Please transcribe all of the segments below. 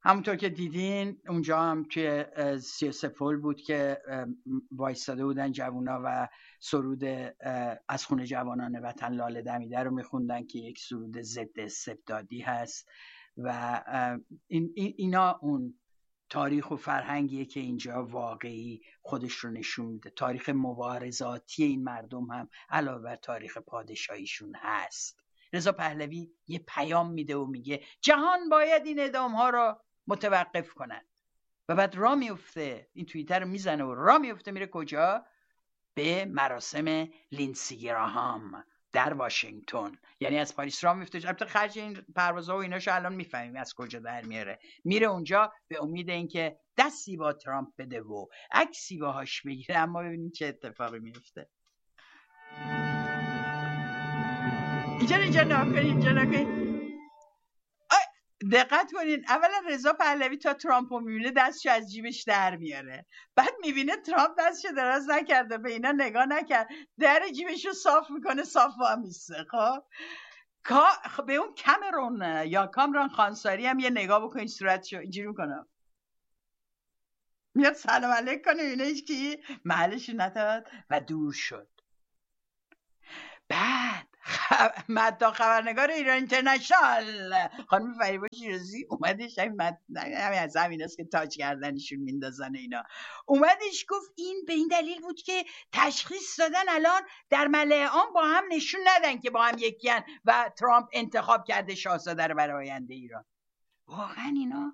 همونطور که دیدین اونجا هم توی 33 پل بود که وایستاده بودن جوونا و سرود از خون جوانان وطن لاله دمیده رو میخوندن که یک سرود ضد استبدادی هست و اینا اون تاریخ و فرهنگیه که اینجا واقعی خودش رو نشون میده. تاریخ مبارزاتی این مردم هم علاوه بر تاریخ پادشاهیشون هست. رضا پهلوی یه پیام میده و میگه جهان باید این اعدام‌ها رو متوقف کنن و بعد راه میفته، این توییتر رو میزنه و راه میفته میره کجا؟ به مراسم لیندسی گراهام در واشنگتن. یعنی از پاریس راه میفته، البته خرج این پروازها و ایناشو الان میفهمیم از کجا در میاره، میره اونجا به امید اینکه دستی با ترامپ بده و عکسی باهاش بگیره. اما ببینید چه اتفاقی میفته. اینجا نکنید. دقت کنین، اولا رضا پهلوی تا ترامپو میبینه دستشو از جیبش در میاره، بعد میبینه ترامپ دستشو دراز نکرده، به اینا نگاه نکرد، در جیبشو صاف میکنه، صاف وامیسته. خب به اون کامرون یا کامران خانساری هم یه نگاه بکنین، صورتشو اینجوری میکنه، میاد سلام علیک کنه، اینه هیچ کی محلش نداد و دور شد. بعد مددا خبرنگار ایران اینترنشنال خانم فریبا شیرازی اومدش، همین از همین است که تاج کردنشون میندازن اینا، اومدش گفت این به این دلیل بود که تشخیص دادن الان در ملأ عام با هم نشون ندن که با هم یکیان و ترامپ انتخاب کرده شاهزاده رو برای آینده ایران. واقعا اینا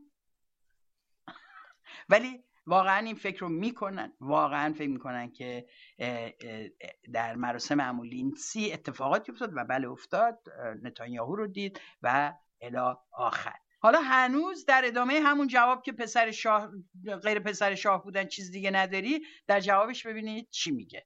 ولی واقعا این فکر رو میکنن، واقعا فکر میکنن که در مراسم لیندسی اتفاقاتی افتاد و بله افتاد، نتانیاهو رو دید و الی آخر. حالا هنوز در ادامه همون جواب که پسر شاه غیر پسر شاه بودن چیز دیگه نداری، در جوابش ببینید چی میگه.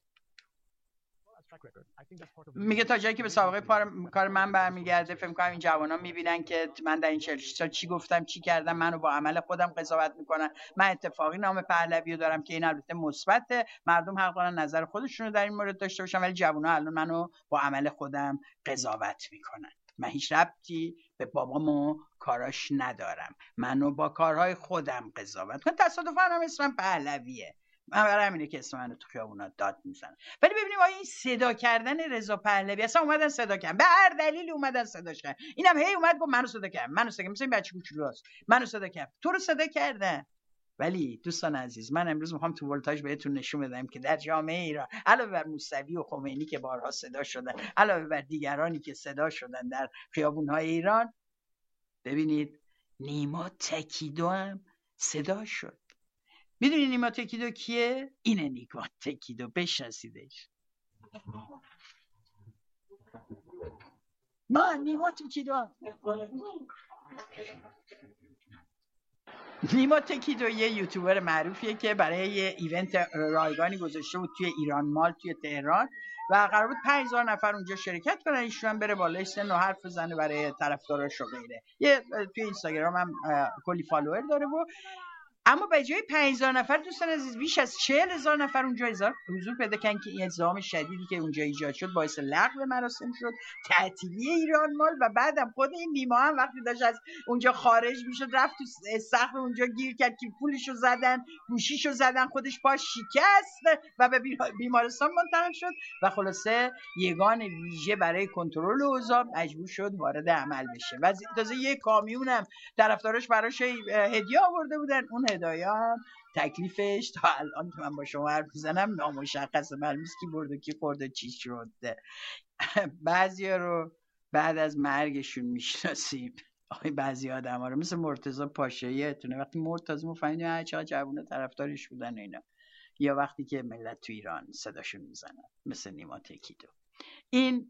میگه تا جایی که به سابقه کار من برمیگرده، فکر می‌کنم این جوانان میبینن که من در این 46 سال چی گفتم چی کردم، منو با عمل خودم قضاوت میکنن. من اتفاقی نام پهلوی رو دارم که این البته مثبته، مردم حق دارن نظر خودشونو در این مورد داشته باشن، ولی جوونا الان منو با عمل خودم قضاوت میکنن. من هیچ ربطی به بابام و کاراش ندارم، منو با کارهای خودم قضاوت کن. تصادفاً هم اسمم پهلویه، من برای همینه که اسم منو تو خیابونا داد میزنن. ولی ببینیم آیا این صدا کردن رضا پهلوی، اصلا اومدن صدا کردن، به هر دلیلی اومدن صداش کردن، اینم هی اومد گفت منو صدا کردن، منو صدا کردن، مثلا این بچه کوچولوست، منو صدا کردن، تو رو صدا کردن. ولی دوستان عزیز، من امروز میخوام تو ولتاژ بهتون نشون بدم که در جامعه ایران علاوه بر موسوی و خمینی که بارها صدا شدن، علاوه بر دیگرانی که صدا شدن در خیابون‌های ایران، ببینید نیما تکیدو هم صدا شد. میدونی نیما تکیدو کیه؟ اینه نیما تکیدو، بشناسیدش. نیما تکیدو یه یوتیوبر معروفیه که برای یه ایونت رایگانی گذاشته بود توی ایران مال توی تهران و قرار بود 5000 نفر اونجا شرکت کنن، ایشون هم بره بالای سن و حرف بزنه برای طرفداراش و غیره. یه توی اینستاگرام هم کلی فالوور داره و اما به جای 5000 نفر دوستان عزیز بیش از 40000 نفر اونجا حضور پیدا کردن که این ازدحام شدیدی که اونجا ایجاد شد باعث لغو مراسم شد، تعطیلی ایران مال. و بعدم خود این نیما هم وقتی داشت از اونجا خارج میشد رفت تو سقف اونجا گیر کرد که پولشو زدن، گوشیشو زدن، خودش پاش شکست و به بیمارستان منتقل شد و خلاصه یگان ویژه برای کنترل اوضاع مجبور شد وارد عمل بشه و تازه یه کامیونم طرفداراش براش هدیه آورده بودن. اون هدایه هم تکلیفش تا الان که من با شما حرف میزنم نامشخصه، معلوم نیست کی برد و کی خورد و چی شد. بعضیا رو بعد از مرگشون میشناسیم، بعضی آدما رو مثل مرتضی پاشایی تونه وقتی مرتضی مفهمیدیم چقدر جوونه طرفدارش بودن اینا، یا وقتی که ملت تو ایران صداشون میزنن مثل نیما تکیدو. این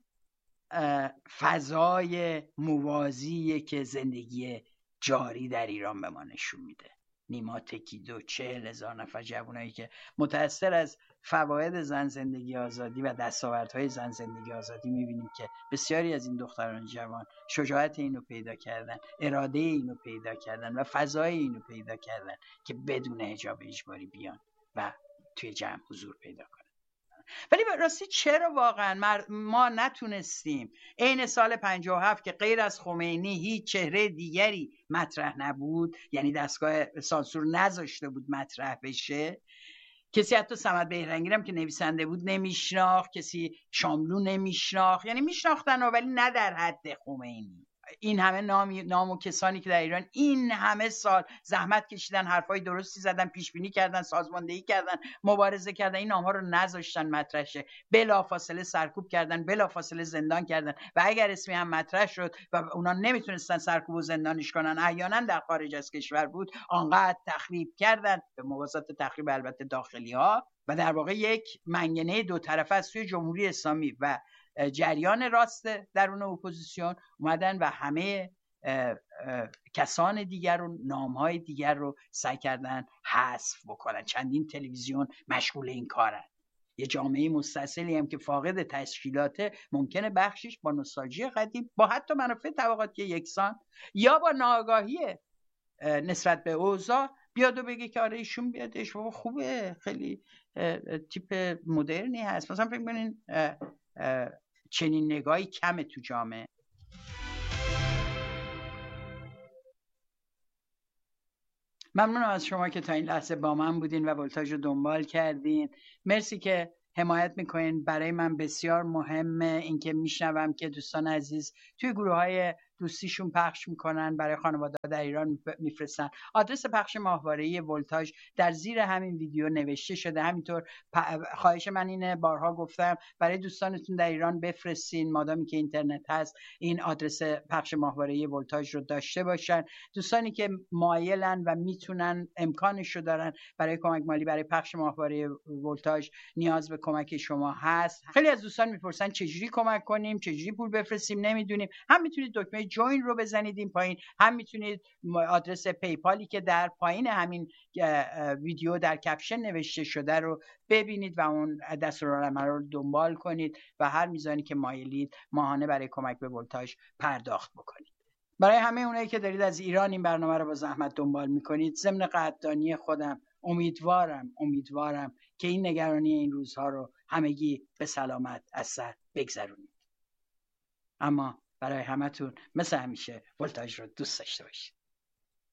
فضای موازیه که زندگی جاری در ایران به ما نشون میده. نیما تکیدو، 40000 نفر جوانایی که متأثر از فواید زن زندگی آزادی و دستاوردهای زن زندگی آزادی میبینیم که بسیاری از این دختران جوان شجاعت اینو پیدا کردن، اراده اینو پیدا کردن و فضای اینو پیدا کردن که بدون حجاب اجباری بیان و توی جمع حضور پیدا کنن. ولی به راستی چرا واقعا ما نتونستیم عین سال 57 که غیر از خمینی هیچ چهره دیگری مطرح نبود، یعنی دستگاه سانسور نذاشته بود مطرح بشه، کسی حتی صمد بهرنگی هم که نویسنده بود نمیشناخت، کسی شاملو نمیشناخت، یعنی میشناختن ولی نه در حد خمینی. این همه نام و کسانی که در ایران این همه سال زحمت کشیدن، حرفای درستی زدن، پیش بینی کردن، سازماندهی کردن، مبارزه کردن، این نام‌ها رو نذاشتن مطرح شه، بلافاصله سرکوب کردن، بلافاصله زندان کردن و اگر اسمی هم مطرح شد و اونا نمیتونستن سرکوب و زندانش کنن، احیانا در خارج از کشور بود، آنقدر تخریب کردن، به موازات تخریب البته داخلی ها، و در واقع یک منگنه دو طرفه از سوی جمهوری اسلامی و جریان راست درون اپوزیسیون اومدن و همه کسان دیگر و نامهای دیگر رو سعی کردن حذف بکنن. چندین تلویزیون مشغول این کارن. یه جامعه مستاصلی هم که فاقد تشکیلاته، ممکنه بخشش با نوستالژی قدیم، با حتی منافع طبقاتی یکسان یا با ناآگاهی نسبت به اوضاع بیاد و بگه که آره ایشون بیادش و خوبه، خیلی تیپ مدرنی هست. مثلا فکر کنین چنین نگاهی کمه تو جامعه. ممنونم از شما که تا این لحظه با من بودین و ولتاژ رو دنبال کردین. مرسی که حمایت میکنین. برای من بسیار مهمه اینکه میشنوم که دوستان عزیز توی گروه‌های دوستیشون پخش میکنن، برای خانواده در ایران میفرستن. آدرس پخش ماهواره‌ای ولتاژ در زیر همین ویدیو نوشته شده. همینطور خواهش من اینه، بارها گفتم، برای دوستانتون در ایران بفرستین، مادامی که اینترنت هست این آدرس پخش ماهواره‌ای ولتاژ رو داشته باشن. دوستانی که مایلن و میتونن، امکانش رو دارن برای کمک مالی برای پخش ماهواره ولتاژ، نیاز به کمک شما هست. خیلی از دوستان میپرسن چجوری کمک کنیم، چجوری پول بفرستیم، نمیدونیم. هم میتونید دکمه جوین رو بزنید این پایین، هم میتونید آدرس پیپالی که در پایین همین ویدیو در کپشن نوشته شده رو ببینید و اون دستورالعمل رو دنبال کنید و هر میزانی که مایلید ماهانه برای کمک به ولتاژ پرداخت بکنید. برای همه اونایی که دارید از ایران این برنامه رو با زحمت دنبال میکنید، ضمن قدردانی خودم امیدوارم که این نگرانی این روزها رو همگی به سلامت از سر بگذرونید. اما برای همتون مثل همیشه ولتاژ رو دوست داشته باشید.